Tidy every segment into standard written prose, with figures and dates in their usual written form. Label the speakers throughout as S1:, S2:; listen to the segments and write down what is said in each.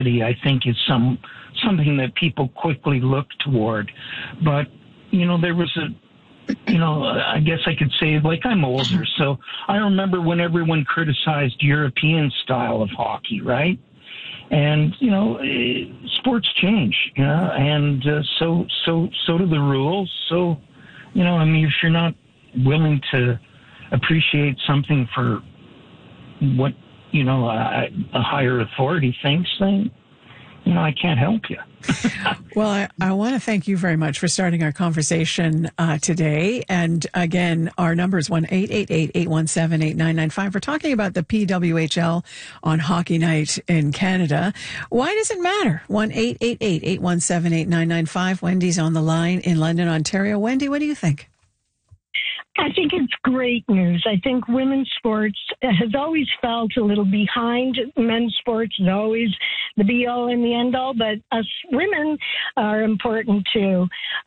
S1: I think is something that people quickly look toward. But, there was I guess I could say, like, I'm older, so I remember when everyone criticized European style of hockey, right? And, sports change, and so do the rules. So, if you're not willing to appreciate something for what, a higher authority thinks, then, I can't help you.
S2: Well, I want to thank you very much for starting our conversation today. And again, our number is 1-888-817-8995. We're talking about the PWHL on Hockey Night in Canada. Why does it matter? 1-888-817-8995. Wendy's on the line in London, Ontario. Wendy, what do you think?
S3: I think it's great news. I think women's sports has always felt a little behind. Men's sports is always the be-all and the end-all, but us women are important too.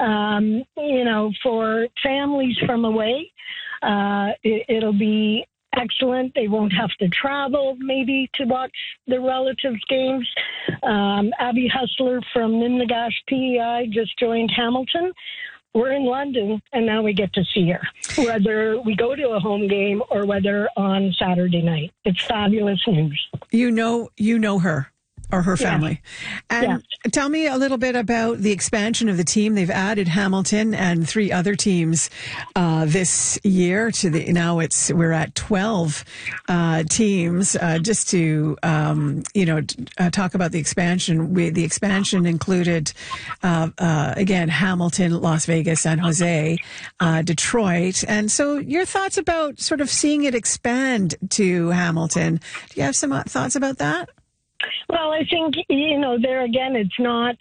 S3: For families from away, it'll be excellent. They won't have to travel maybe to watch their relatives' games. Abby Hustler from Nimnagash PEI just joined Hamilton. We're in London, and now we get to see her, whether we go to a home game or whether on Saturday night. It's fabulous news.
S2: You know her or her family. And tell me a little bit about the expansion of the team. They've added Hamilton and 3 other teams this year to we're at 12 teams. Just to talk about the expansion. The expansion included again Hamilton, Las Vegas, San Jose, Detroit. And so your thoughts about sort of seeing it expand to Hamilton. Do you have some thoughts about that?
S3: Well, I think, there again, it's not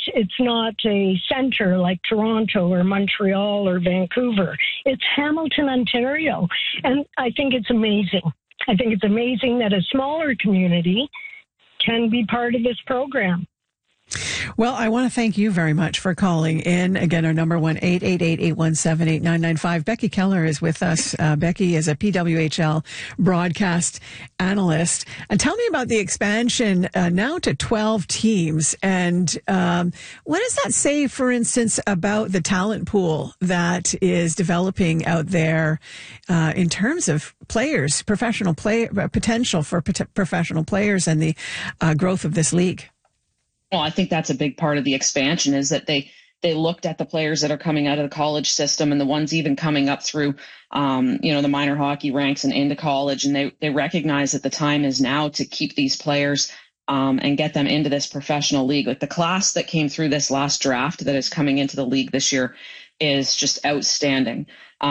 S3: a center like Toronto or Montreal or Vancouver. It's Hamilton, Ontario. And I think it's amazing. I think it's amazing that a smaller community can be part of this program.
S2: Well, I want to thank you very much for calling in. Again, our number 1-888-817-8995. Becky Keller is with us. Becky is a PWHL broadcast analyst. And tell me about the expansion now to 12 teams. And what does that say, for instance, about the talent pool that is developing out there in terms of players, potential for professional players and the growth of this league?
S4: Well, I think that's a big part of the expansion is that they looked at the players that are coming out of the college system and the ones even coming up through, the minor hockey ranks and into college. And they recognize that the time is now to keep these players and get them into this professional league. Like the class that came through this last draft that is coming into the league this year is just outstanding.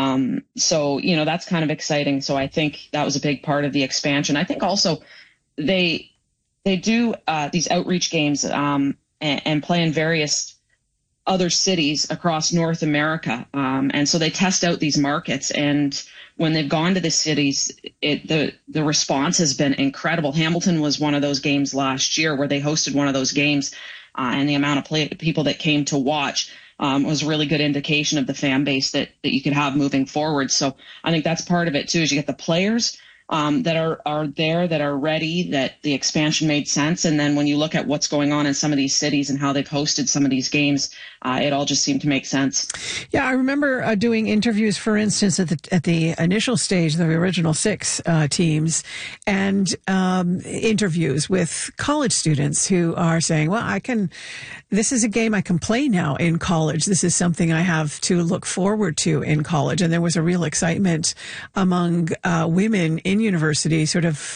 S4: So that's kind of exciting. So I think that was a big part of the expansion. I think also they do these outreach games and play in various other cities across North America. And so they test out these markets. And when they've gone to the cities, the response has been incredible. Hamilton was one of those games last year where they hosted one of those games, and the amount of people that came to watch was a really good indication of the fan base that you could have moving forward. So I think that's part of it, too, is you get the players that are there, that are ready, that the expansion made sense. And then when you look at what's going on in some of these cities and how they've hosted some of these games, it all just seemed to make sense.
S2: Yeah, I remember doing interviews, for instance, at the initial stage, the original 6 teams, and interviews with college students who are saying, well, this is a game I can play now in college. This is something I have to look forward to in college. And there was a real excitement among women in university, sort of,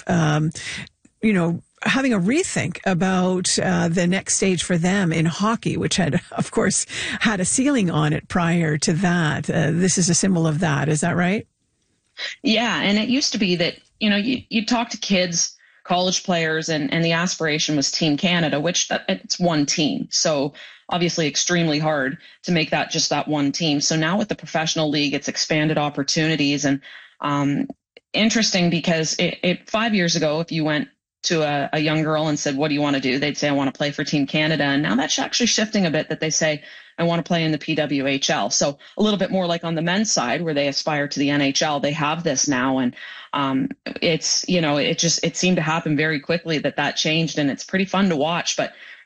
S2: having a rethink about the next stage for them in hockey, which had, of course, had a ceiling on it prior to that. This is a symbol of that. Is that right?
S4: Yeah. And it used to be that, you talk to kids, college players, and the aspiration was Team Canada, which it's one team. So obviously extremely hard to make that just that one team. So now with the professional league, it's expanded opportunities. And interesting because 5 years ago, if you went to a young girl and said, what do you want to do? They'd say, I want to play for Team Canada. And now that's actually shifting a bit, that they say, I want to play in the PWHL. So a little bit more like on the men's side where they aspire to the NHL, they have this now. And it seemed to happen very quickly that changed, and it's pretty fun to watch. But